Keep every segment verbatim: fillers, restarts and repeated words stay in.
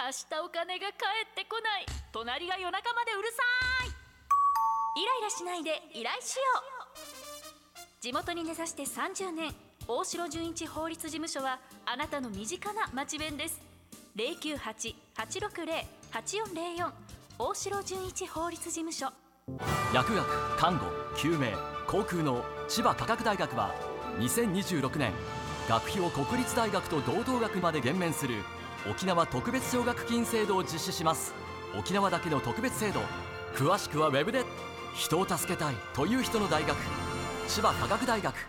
明日お金が返ってこない、隣が夜中までうるさい。イライラしないで依頼しよう。地元に根ざしてさんじゅうねん、大城純一法律事務所はあなたの身近な町弁です。 ゼロきゅうはち はちろくゼロ はちよんゼロよん 大城純一法律事務所。 薬学、看護、救命、航空の千葉科学大学はにせんにじゅうろくねん学費を国立大学と同等額まで減免する沖縄特別奨学金制度を実施します。沖縄だけの特別制度、詳しくはウェブで。人を助けたいという人の大学、千葉科学大学。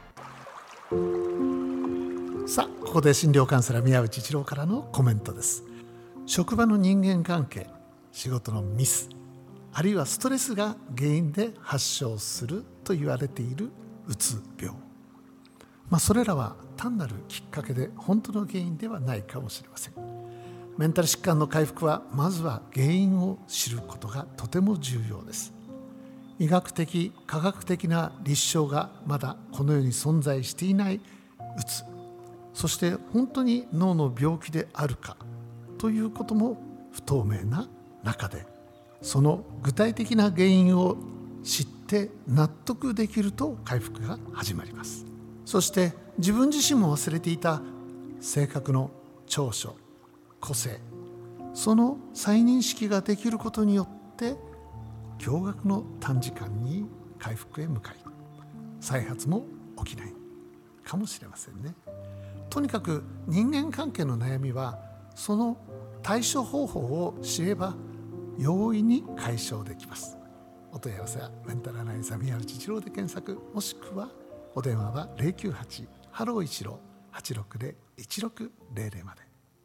さあ、ここで診療カウンセラー宮内一郎からのコメントです。職場の人間関係、仕事のミス、あるいはストレスが原因で発症すると言われているうつ病、まあ、それらは単なるきっかけで本当の原因ではないかもしれません。メンタル疾患の回復はまずは原因を知ることがとても重要です。医学的科学的な立証がまだこの世に存在していないうつ、そして本当に脳の病気であるかということも不透明な中で、その具体的な原因を知って納得できると回復が始まります。そして自分自身も忘れていた性格の長所、個性、その再認識ができることによって驚愕の短時間に回復へ向かい、再発も起きないかもしれませんね。とにかく人間関係の悩みはその対処方法を知れば容易に解消できます。お問い合わせはメンタルアナリザ宮内一郎で検索、もしくはお電話はゼロきゅうはちハロー一郎はちろくゼロ いちろくゼロゼロまで。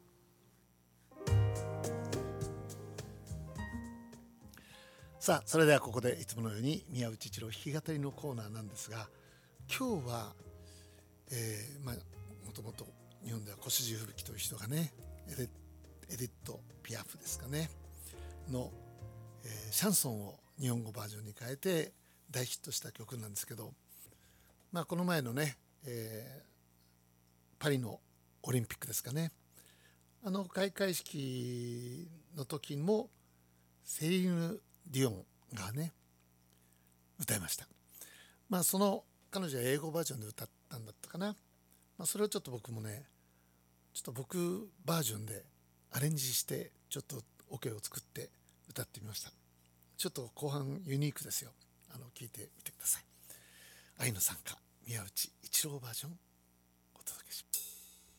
さあ、それではここでいつものように宮内一郎弾き語りのコーナーなんですが、今日は、えーまあ、もともと日本では越路吹雪という人がね、エデエディット・ピアフですかねの、えー、シャンソンを日本語バージョンに変えて大ヒットした曲なんですけど、まあ、この前のね、えー、パリのオリンピックですかね、あの開会式の時もセリーヌ・ディオンがね歌いました。まあその彼女は英語バージョンで歌ったんだったかな、まあ、それをちょっと僕もねちょっと僕バージョンでアレンジしてちょっとオケを作って歌ってみました。ちょっと後半ユニークですよ。あの聞いてみてください。愛の参加宮内一郎バージョン